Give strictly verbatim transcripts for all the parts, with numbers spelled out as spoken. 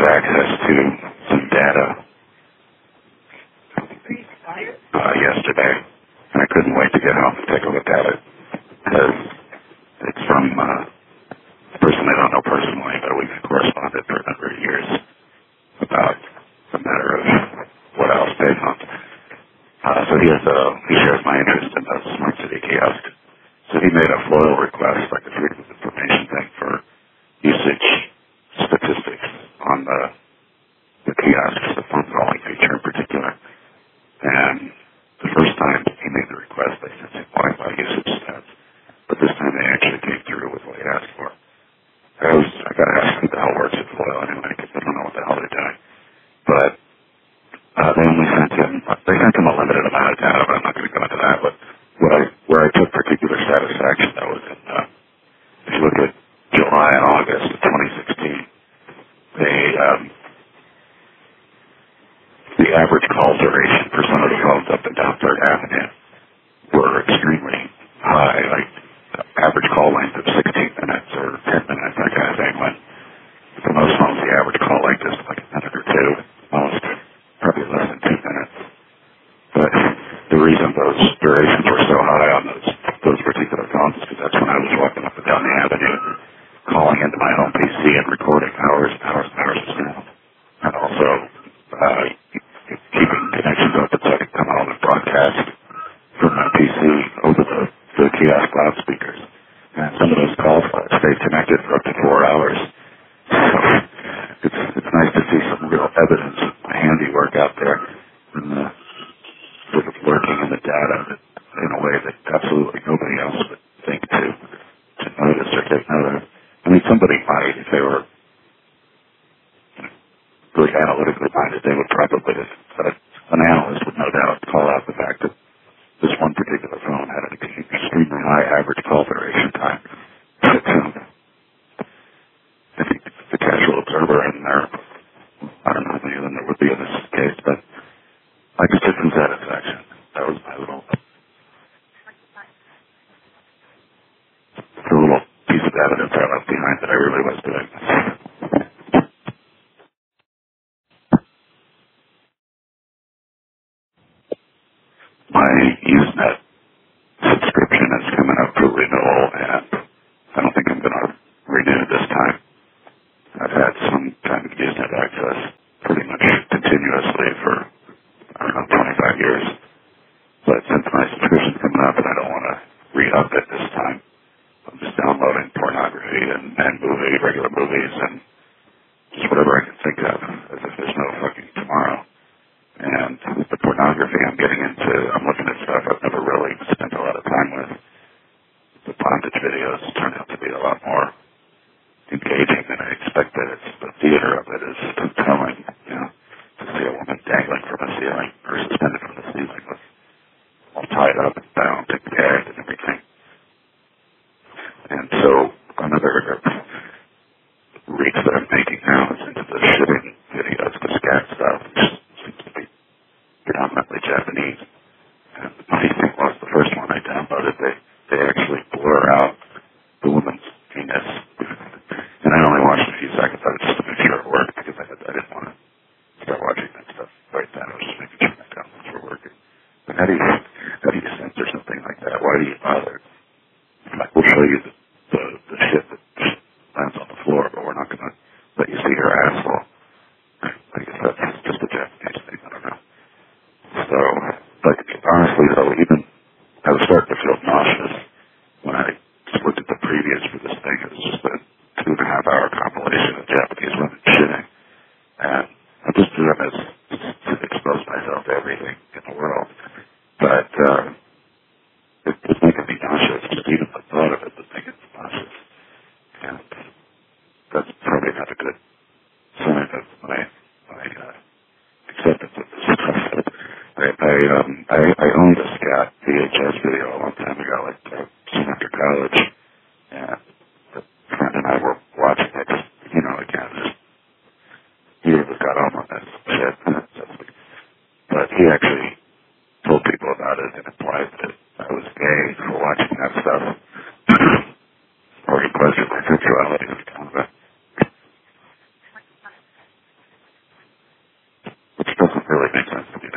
access to some data uh, yesterday, and I couldn't wait to get home and take a look at it, because it's from uh, a person I don't know personally, but we've corresponded for a number of years about a matter of what else they found. Uh, so he has a, he shares my interest in the smart city kiosk. So he made a FOIL request, like a freedom of information thing, for usage statistics on the, the kiosks, the phone calling feature in particular. And the first time he made the request, they sent him Wi-Fi usage stats. But this time they actually came through with what he asked for. I was, I gotta ask who the hell works at FOIL anyway, because I don't know what the hell they're doing. But uh, they only sent him, they sent him a limited amount of data, but I'm not going to go into that. But what I, where I took particular satisfaction, that was in, uh, if you look at July and August of twenty sixteen, they, um, the average call duration for some of the phones up and down Third Avenue were extremely high, like the average call length of sixteen minutes or ten minutes, that kind of thing. When for most phones, the average call length is like a minute or two, most probably less than two minutes. But the reason those durations were so high on those those particular phones is because that's when I was walking up and down the avenue, calling into my home P C and recording hours and hours and hours of sound, and also uh, keeping connections open so I could come home and broadcast from my P C over the, the kiosk loudspeakers. And some of those calls stayed connected for up to four hours. So it's it's nice to see some real evidence of my handiwork out there, and the sort of working in the data that, in a way that absolutely nobody else would think to to notice or take note of. I mean, somebody might, if they were you know, really analytically minded, they would probably, uh, an analyst would no doubt call out the fact that this one particular phone had an extremely high average call duration time. But, um, I think the casual observer in there, I don't know how many of them there would be in this case, but I just took some satisfaction. That was my little, the little piece of evidence I left behind that I really was doing this. My Usenet subscription is coming up for renewal, and I don't think I'm going to renew this time. I've had some kind of Usenet access pretty much continuously for, I don't know, twenty-five years. But since my subscription's coming up and I don't want to re-up it this time, I'm just downloading pornography and, and movie, regular movies, and just whatever I can think of, as if there's no fucking tomorrow. And the pornography I'm getting into, I'm looking at stuff I've never really spent a lot of time with. The bondage videos turn out to be a lot more engaging than I expected. It's the theater of it is compelling, you know, to see a woman dangling from a ceiling or suspended from the ceiling with all tied up and bound and gagged and everything. And so another reach that I'm making now is into the shitting videos, the scat stuff, which seems to be predominantly Japanese. And the funny thing was, the first one I downloaded, they, they actually blur out the woman's penis. And I only watched a few seconds of it just to make sure it worked, because I, I didn't want to start watching that stuff right then. I was just making sure my downloads were working. But how do you, how do you censor something like that? Why do you bother? Like, we'll show you the, the, the shit that lands on the floor, but we're not going to let you see her asshole. I guess that's just a Japanese thing. I don't know. So, but honestly, though, even I was starting to feel nauseous when I looked at the previews for this thing. It was just a two and a half hour compilation of Japanese women shitting. And I'm just doing this to expose myself to everything in the world. But, uh, it was making me nauseous. Just even the thought of it was making me nauseous. And that's probably not a good sign of my, my, uh, acceptance of this stuff. I, I, um, I, I owned a scat V H S video a long time ago, like, uh, soon after college. And a friend and I were watching it, just, you know, again, just, he really got on on that shit. But he actually told people about it and implied that I was gay for watching that stuff. Or he questioned my sexuality. It was kind of a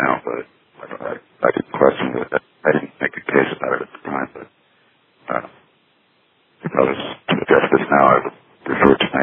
now, but I, I, I didn't question it. I didn't make a case about it at the time, but uh, if I was to address this now, I would refer to my